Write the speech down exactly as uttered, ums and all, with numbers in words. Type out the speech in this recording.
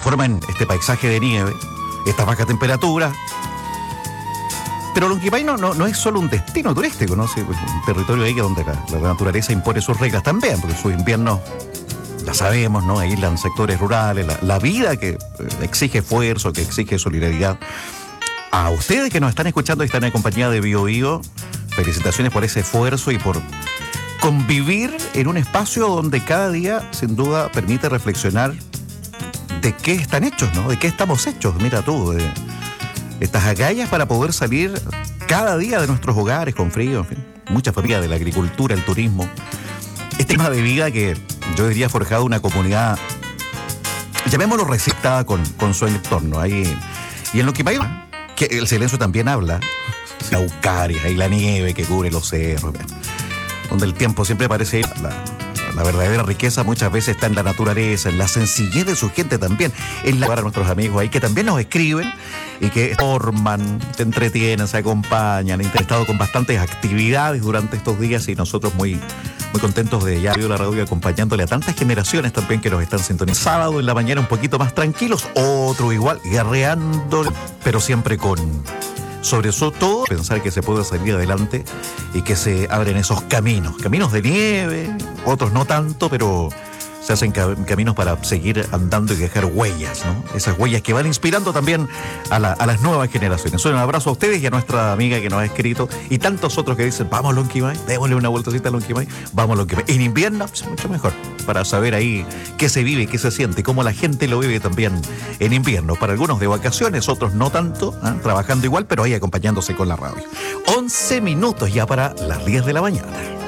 forman este paisaje de nieve, esta baja temperatura. Pero Lonquimay no, no, no es solo un destino turístico, ¿no? Sí, un territorio ahí que donde la, la naturaleza impone sus reglas también, porque sus inviernos, ya sabemos, ¿no? Aíslan sectores rurales, la, la vida que eh, exige esfuerzo, que exige solidaridad. A ustedes que nos están escuchando y están en compañía de Bio Bio, felicitaciones por ese esfuerzo y por convivir en un espacio donde cada día, sin duda, permite reflexionar de qué están hechos, ¿no? De qué estamos hechos. Mira tú, de estas agallas para poder salir cada día de nuestros hogares con frío, en fin, mucha familia de la agricultura, el turismo. Este tema de vida que yo diría ha forjado una comunidad, llamémoslo resistada con, con su entorno. Ahí, y en lo que va, que el silencio también habla, la Eucaria y la nieve que cubre los cerros, donde el tiempo siempre parece la, la verdadera riqueza muchas veces está en la naturaleza, en la sencillez de su gente también, en la para nuestros amigos ahí que también nos escriben y que forman, te entretienen, se acompañan, han estado con bastantes actividades durante estos días y nosotros muy, muy contentos de ya vio la radio acompañándole a tantas generaciones también que nos están sintonizando. Sábado en la mañana un poquito más tranquilos, otro igual, guerreando, pero siempre con, sobre todo, pensar que se puede salir adelante y que se abren esos caminos, caminos de nieve, otros no tanto, pero se hacen caminos para seguir andando y dejar huellas, ¿no? Esas huellas que van inspirando también a, la, a las nuevas generaciones. Un abrazo a ustedes y a nuestra amiga que nos ha escrito y tantos otros que dicen, vamos Lonquimay, démosle una vueltecita a Lonquimay, vamos Lonquimay. En invierno, pues, mucho mejor, para saber ahí qué se vive, qué se siente, cómo la gente lo vive también en invierno. Para algunos de vacaciones, otros no tanto, ¿eh? Trabajando igual, pero ahí acompañándose con la radio. once minutos ya para las diez de la mañana.